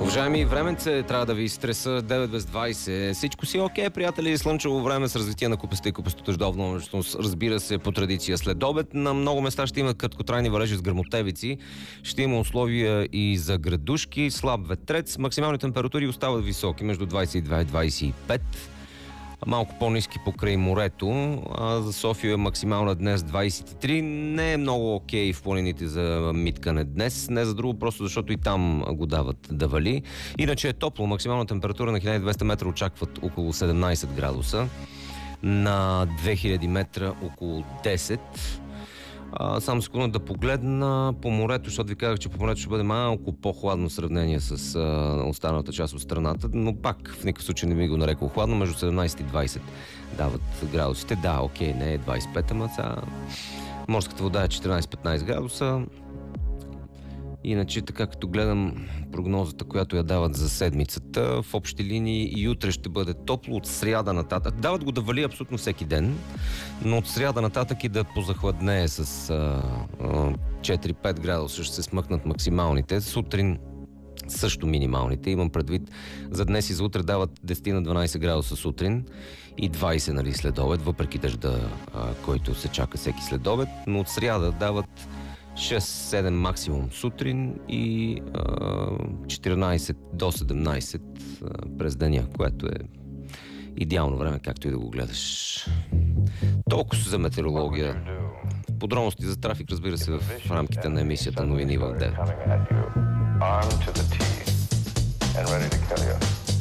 Уважаеми, временце трябва да ви изтреса 9 без 20. Всичко си окей, приятели. Слънчево време с развитие на купеста и купестодъждовна, разбира се, по традиция. След обед на много места ще има краткотрайни валежи с гръмотевици. Ще има условия и за градушки, слаб ветрец. Максимални температури остават високи, между 22 и 25. Малко по-ниски покрай морето. За София е максимална днес 23. Не е много окей в планините за миткане днес. Не за друго, просто защото и там го дават да вали. Иначе е топло. Максимална температура на 1200 метра очакват около 17 градуса. На 2000 метра около 10. Само секунда да погледна по морето, защото ви казах, че по морето ще бъде малко по-хладно в сравнение с останалата част от страната, но пак в никакъв случай не би го нарекал хладно, между 17 и 20 дават градусите. Да, окей, не е 25, ама морската вода е 14-15 градуса. Иначе, така като гледам прогнозата, която я дават за седмицата, в общи линии и утре ще бъде топло, от сряда нататък. Дават го да вали абсолютно всеки ден, но от сряда нататък и да позахладнее с 4-5 градуса ще се смъкнат максималните. Сутрин също минималните. Имам предвид, за днес и за утре дават 10 на 12 градуса сутрин и 20 след обед, въпреки дъжда, който се чака всеки след обед, но от сряда дават 6-7 максимум сутрин и 14 до 17 през деня, което е идеално време, както и да го гледаш. Толкова за метеорология. Подробности за трафик, разбира се, в рамките на емисията Новини в 9.